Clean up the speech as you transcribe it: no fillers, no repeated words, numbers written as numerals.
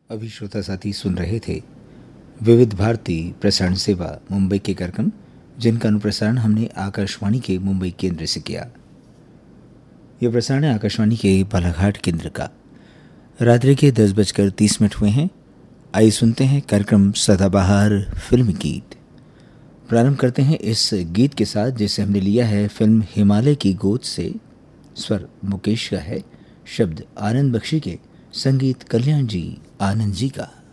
अभी श्रोता साथी सुन रहे थे विविध भारती प्रसारण सेवा मुंबई के कार्यक्रम, जिनका अनुप्रसारण हमने आकाशवाणी के मुंबई केंद्र से किया। यह प्रसारण है आकाशवाणी के बालाघाट केंद्र का। रात्रि के 10:30 हुए हैं। आइए सुनते हैं कार्यक्रम सदाबहार फिल्म गीत। प्रारंभ करते हैं इस गीत के साथ, जिसे हमने लिया है फिल्म हिमालय की गोद से। स्वर मुकेश का है, शब्द आनंद बख्शी के, संगीत कल्याण जी आनंद जी का।